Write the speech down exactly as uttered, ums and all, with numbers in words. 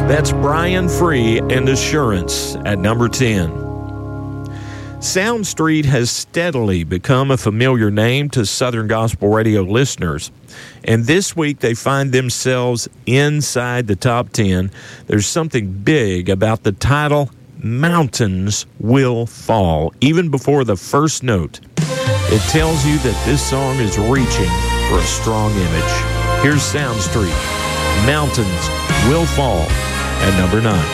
That's Brian Free and Assurance at number ten. Sound Street has steadily become a familiar name to Southern Gospel Radio listeners. And this week they find themselves inside the top ten. There's something big about the title, Mountains Will Fall, even before the first note. It tells you that this song is reaching for a strong image. Here's Sound Street, Mountains Will Fall, at number nine.